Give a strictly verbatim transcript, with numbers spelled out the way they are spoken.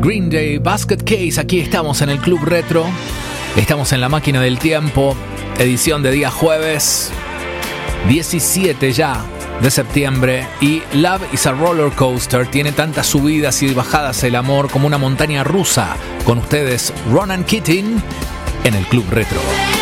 Green Day, Basket Case. Aquí estamos en el Club Retro. Estamos en la máquina del tiempo. Edición de día jueves diecisiete ya de septiembre. Y Love is a Roller Coaster. Tiene tantas subidas y bajadas el amor como una montaña rusa. Con ustedes, Ronan Keating en el Club Retro.